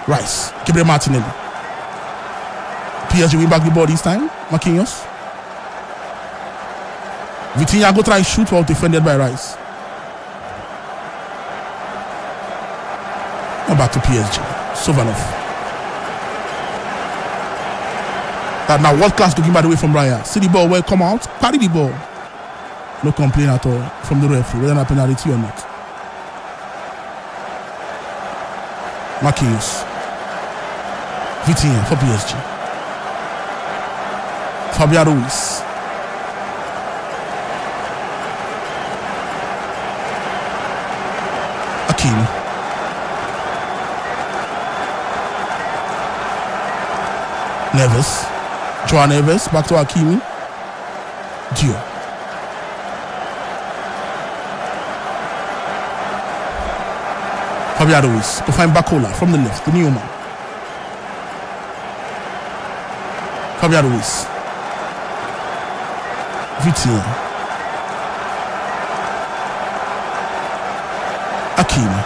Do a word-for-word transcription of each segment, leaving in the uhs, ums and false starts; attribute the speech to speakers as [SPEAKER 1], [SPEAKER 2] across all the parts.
[SPEAKER 1] Rice. Gabriel Martinelli. P S G win back the ball this time. Marquinhos. Vitinha go try shoot while defended by Rice. Now back to P S G. Sovanov. That now world class looking by the way from Raya. See the ball where come out. Carry the ball. No complaint at all from the referee, whether a penalty or not. Marquinhos. Vitinha for P S G. Fabian Ruiz. Hakimi. Neves. Joao Neves back to Hakimi. Dio. Fabian Ruiz to find Bacola from the left, the new man. Fabian Ruiz. Vitinha. Hakimi.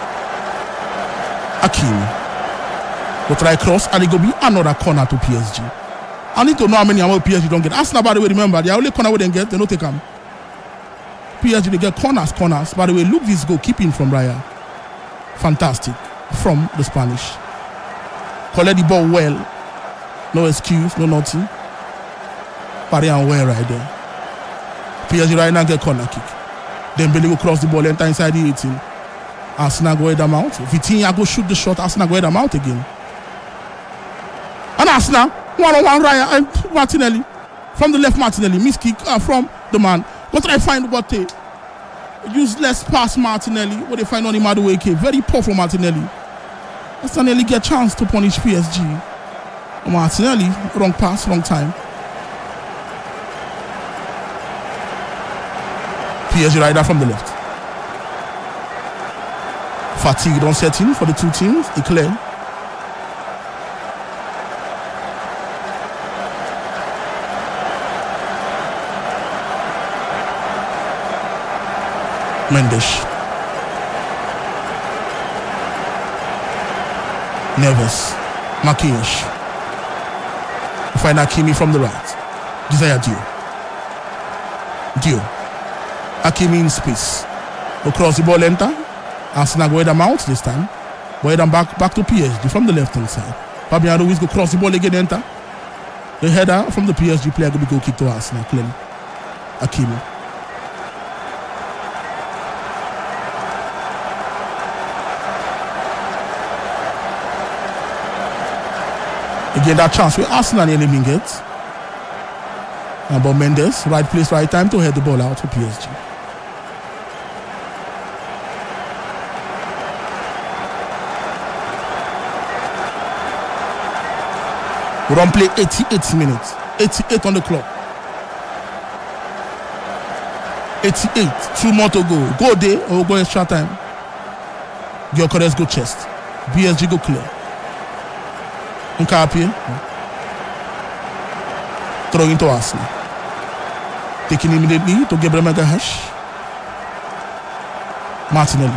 [SPEAKER 1] Hakimi. Go try cross and it go be another corner to P S G. I need to know how many how P S G don't get. Arsenal, by the way, remember, the only corner we didn't get, they don't take them. P S G, they get corners, corners. By the way, look this goal, keeping from Raya. Fantastic. From the Spanish. Collect the ball well. No excuse, no nothing. Parry and well right there. P S G right now get corner kick. Dembele go cross the ball, enter inside the eighteen. Arsenal go head them out. Vitinha go shoot the shot. Arsenal go head them out again. And Arsenal, one on one Raya and Martinelli. From the left, Martinelli. Miss kick uh, from the man. Go try find what they useless pass Martinelli. What they find on him Madueke. Very poor from Martinelli. Martinelli get chance to punish P S G. Martinelli, wrong pass, wrong time. P S G rider from the left. Fatigue don't set in for the two teams. Eclair. Mendes. Neves. Marquinhos. Find Hakimi from the right. Desire Dio. Dio. Hakimi in space. Across the ball enter. Arsenal go head them out this time. Go head them back, back to P S G from the left hand side. Fabian Ruiz go cross the ball again enter. The header from the P S G player go be go kick to Arsenal clearly. Hakimi. Again, that chance where Arsenal nearly been get. But Mendes, right place, right time to head the ball out for P S G. We don't play eighty-eight minutes. eighty-eight on the clock. eighty-eight. Two more to go. Go there or go extra time. Gyökeres go chest. P S G go clear. Nkapie. Throw into Arsenal. Taking immediately to Gabriel Magalhaes. Martinelli.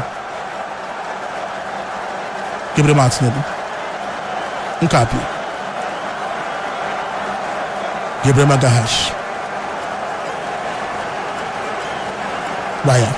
[SPEAKER 1] Gabriel Martinelli. Nkapie. Gabriel Magalhaes. Raya.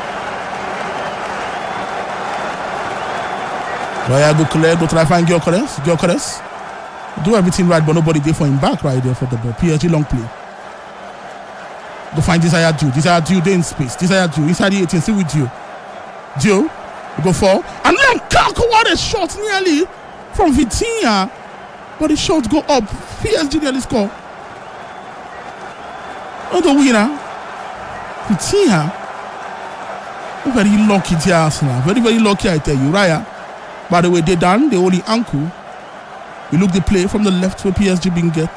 [SPEAKER 1] Raya go clear, go try to find Gyökeres. Gyökeres. Do everything right, but nobody there for him back right there for the ball. P S G long play. Go find Desire Dio. Desire Dio there in space. Desire Dio inside the eighteen. Still with Dio. Dio. Go for. And then Kaku, what a shot nearly from Vitinha. But the shot go up. P S G nearly score. Oh, the winner. Vitinha. Very lucky to Arsenal. Very, very lucky, I tell you. Raya. By the way, they done. They only ankle. We look the play from the left where P S G being get.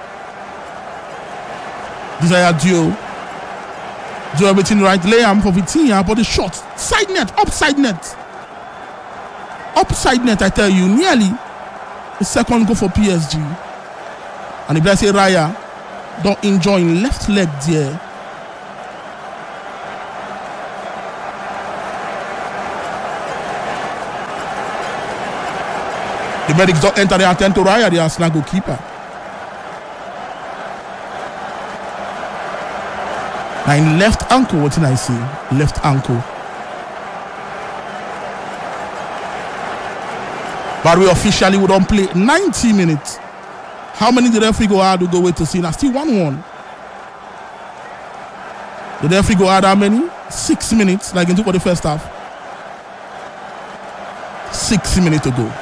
[SPEAKER 1] Desire Dio. Do everything right. Liam for Vitinha, but the shot. Side net. Upside net. Upside net, I tell you. Nearly. The second goal for P S G. And if I say Raya, don't enjoy left leg there. The medics don't enter the attempt to Raya, the Arsenal goalkeeper. Now in left ankle, what did I see? Left ankle. But we officially would not play ninety minutes. How many did the referee go out to go wait to see? Now still one one. The referee go out how many? Six minutes, like into for the first half. Six minutes to go.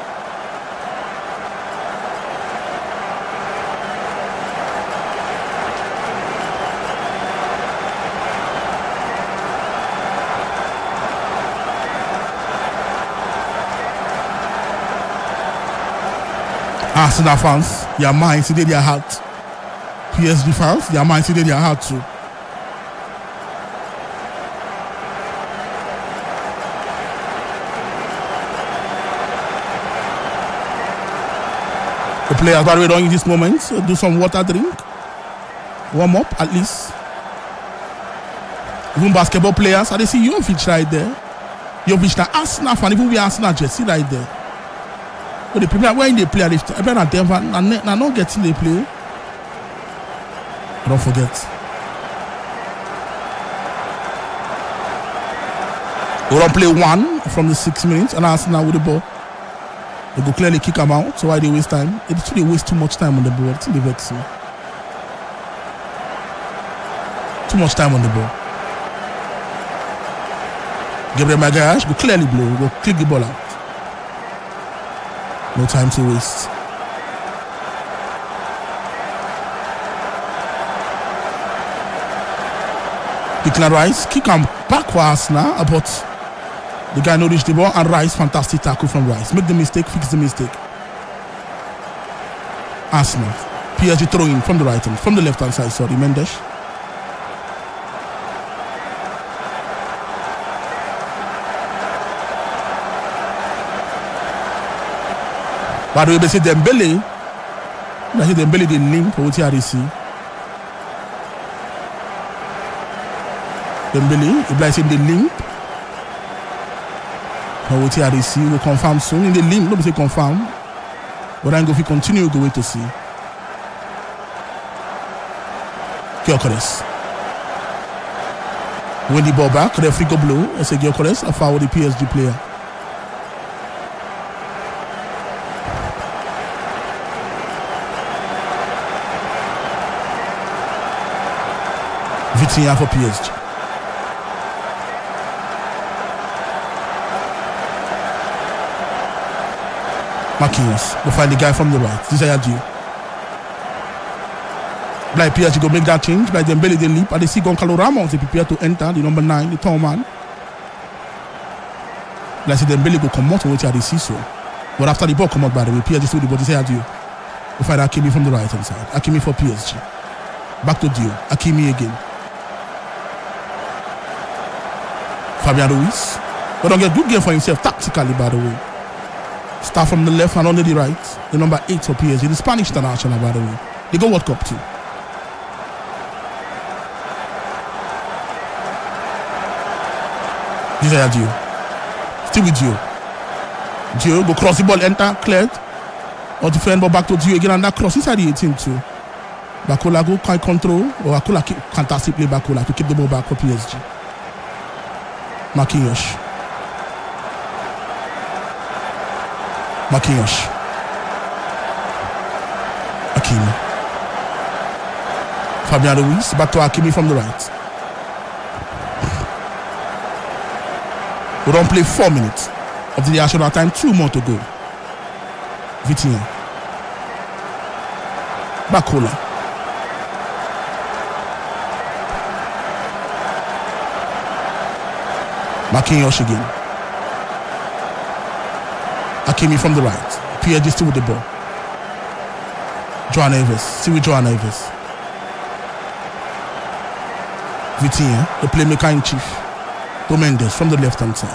[SPEAKER 1] Arsenal fans, your mind see their heart. P S G fans, their mind see their heart too. The players, by the way, don't use this moment. So do some water drink, warm up at least. Even basketball players, I see Jovic right there. Jovic, the Arsenal fan, even we Arsenal jersey right there. But the people when they play, if I not them and not getting they play. Don't forget. We don't play one from the six minutes, and Arsenal with the ball. They go clearly kick them out. So why they waste time? It's they waste too much time on the ball. It's they vex me. Too much time on the ball. Gabriel Magalhaes go clearly blow. Go click the ball out. No time to waste. Declan Rice kick him back for Arsenal, but the guy no reach the ball, and Rice fantastic tackle from Rice. Make the mistake, fix the mistake. Arsenal. P S G throwing from the right hand, from the left hand side. Sorry, Mendes. By the way, they say Dembele. They say Dembele they limp for what you see. Dembele, if I say the limp for what you see, will confirm soon. In the limp, nobody say confirm. But I'm going to continue to wait to see. Gyökeres. When the ball back, referee go blow. I say Gyökeres, a foul the P S G player. Vitinha for P S G. Marquinhos, we find the guy from the right. This is Ayadiu. Like P S G go make that change. Like Dembele they leap, and they see Goncalo Ramos they prepare to enter the number nine, the tall man. Like see Dembele go come out which they see so. But after the ball come out by the way, P S G still the ball. This is Ayadiu. We find Hakimi from the right hand side. Hakimi for P S G. Back to Dio. Hakimi again. Fabian Ruiz. But don't get good game for himself tactically, by the way. Start from the left and onto the right. The number eight for P S G. The Spanish international, by the way. They go World Cup too. This is Dio. Still with Dio. Dio go cross the ball, enter, cleared. Or defend, but back to Dio again, and that cross inside the eighteen too. Bakola go quite control, or Bakola keep fantastic play Bakola to keep the ball back for P S G. Marquinhos. Marquinhos. Hakimi. Fabian Ruiz. Back to Hakimi from the right. We don't play four minutes of the additional time. Two more to go. Vitinha. Bakola. Marquinhos again. Hakimi from the right. P S G still with the ball. João Neves. Still with João Neves. Vitinha, the playmaker in chief. To Mendes from the left hand side.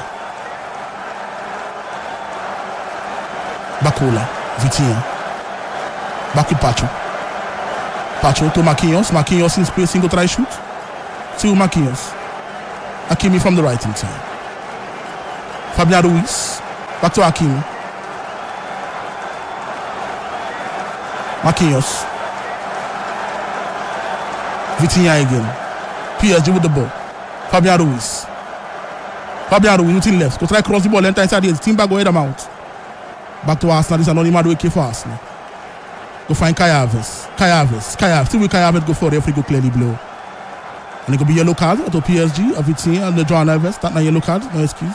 [SPEAKER 1] Bakola. Vitinha. Back with Pacho. Pacho to Marquinhos. Marquinhos in space. Single try shoot. Still Marquinhos. Hakimi from the right hand side. Fabian Ruiz. Back to Hakimi. Marquinhos. Vitinha again. P S G with the ball. Fabian Ruiz. Fabian Ruiz using left. Go try cross the ball, enter inside the team back, go head them out. Back to Arsenal. This is another Madueke for Arsenal. Go find Kai Havertz. Kai Havertz. Kai Havertz. Still with Kai Havertz go for the referee go clearly blow. And it could be yellow card to P S G, Vitinha and the Joao Neves. That's not yellow card, no excuse.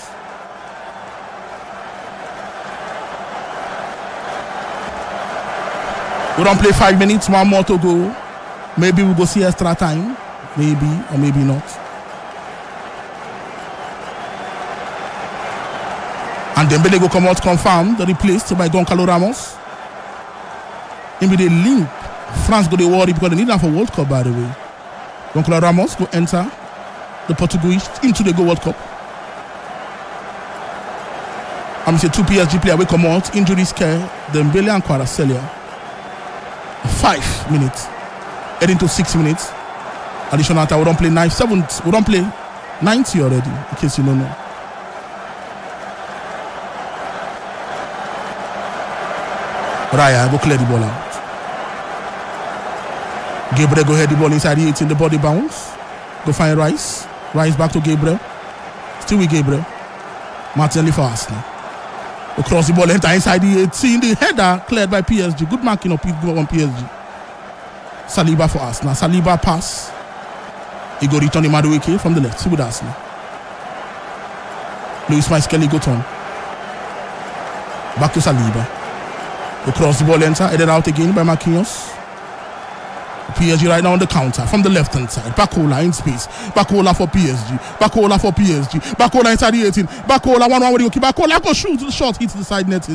[SPEAKER 1] We don't play five minutes, one more to go. Maybe we'll go see extra time. Maybe or maybe not. And Dembele go come out confirmed, replaced by Goncalo Ramos. Maybe they link. France go they worry because they need that for World Cup, by the way. Goncalo Ramos go enter the Portuguese into the Go World Cup. I'm say two P S G players will come out, injury scare, Dembele and Kvaratskhelia. Five minutes. Heading to six minutes. Additional time, we don't play nine, seven, we don't play ninety already, in case you don't know. Raya, go clear the ball out. Gabriel go head the ball inside the eighteen, the body bounce. Go find Rice. Rice back to Gabriel. Still with Gabriel. Martinelli for Arsenal. Go cross the ball, enter inside the eighteen. The header cleared by P S G. Good marking of P S G. Saliba for Arsenal. Saliba pass. He go return the Madueke from the left. See with Arsenal. Luis Kelly go turn. Back to Saliba. Go cross the ball, enter. Headed out again by Marquinhos. P S G right now on the counter from the left hand side. Bakola in space. Bakola for P S G. Bakola for P S G. Bakola inside the eighteen. Bakola one one with the okay. Bakola go shoot. The shot hits the side netting.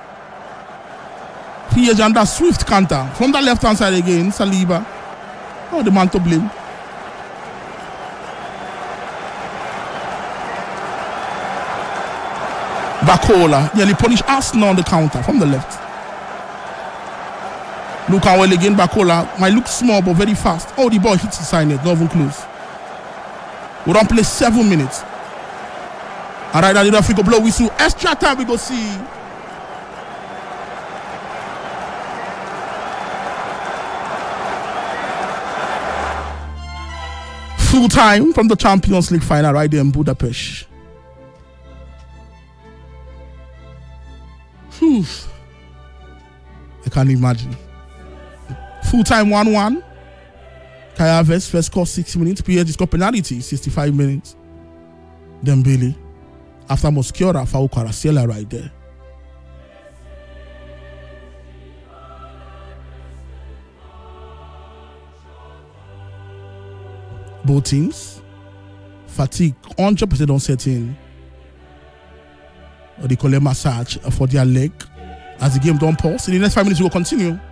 [SPEAKER 1] P S G under swift counter from the left hand side again. Saliba. Oh, the man to blame. Bakola nearly punished Arsenal on the counter from the left. Look how well again. Bakola might look small but very fast. Oh, the ball hits the side net, not even close. We don't play seven minutes. And right now the referee go blow whistle. Extra time we go see. Full time from the Champions League final right there in Budapest. Whew. I can't imagine. Full time one one. Kai Havertz first score six minutes. P S G score penalty sixty-five minutes. Dembele after Mosquera foul Kvaratskhelia right there. Both teams fatigue one hundred percent on setting. Or they call a massage for their leg as the game don't pause. In the next five minutes we will continue.